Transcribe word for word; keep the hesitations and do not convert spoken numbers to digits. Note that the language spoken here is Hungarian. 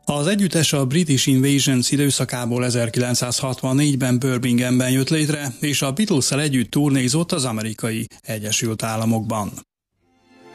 Az együttes a British Invasions időszakából ezerkilencszázhatvannégyben Birminghamben jött létre, és a Beatles-szel együtt turnézott az Amerikai Egyesült Államokban.